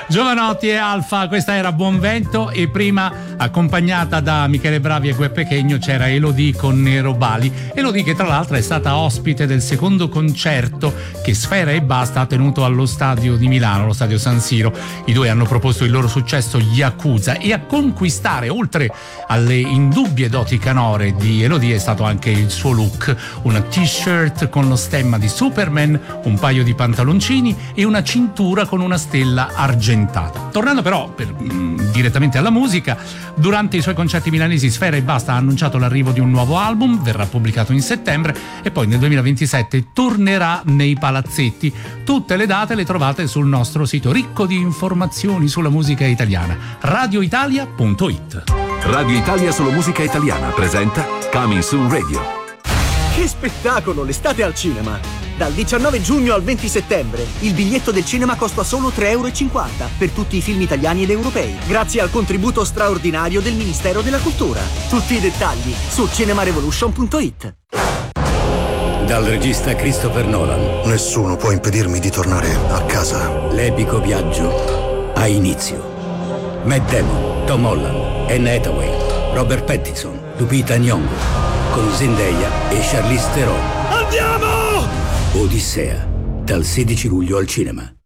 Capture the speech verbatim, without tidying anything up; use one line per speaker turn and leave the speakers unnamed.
Giovanotti e Alfa, questa era Buon Vento, e prima, accompagnata da Michele Bravi e Gue Pechegno, c'era Elodie con Nero Bali. Elodie che tra l'altro è stata ospite del secondo concerto che Sfera Ebbasta ha tenuto allo stadio di Milano, lo stadio San Siro. I due hanno proposto il loro successo Yakuza, e a conquistare, oltre alle indubbie doti canore di Elodie, è stato anche il suo look: una t-shirt con lo stemma di Superman, un paio di pantaloncini e una cintura con una stella argentata. Tornando però per, mh, direttamente alla musica, durante i suoi concerti milanesi Sfera Ebbasta ha annunciato l'arrivo di un nuovo album, verrà pubblicato in settembre, e poi nel duemilaventisette tornerà nei palazzetti. Tutte le date le trovate sul nostro sito ricco di informazioni sulla musica italiana, radio italia punto it.
Radio Italia solo musica italiana presenta Coming Soon Radio.
Che spettacolo, l'estate al cinema! Dal diciannove giugno al venti settembre il biglietto del cinema costa solo tre e cinquanta euro per tutti i film italiani ed europei, grazie al contributo straordinario del Ministero della Cultura. Tutti i dettagli su cinemarevolution punto it.
Dal regista Christopher Nolan.
Nessuno può impedirmi di tornare a casa.
L'epico viaggio ha inizio. Matt Damon, Tom Holland, Anne Hathaway, Robert Pattinson, Lupita Nyong'o, con Zendaya e Charlize Theron.
Andiamo!
Odissea, dal sedici luglio al cinema.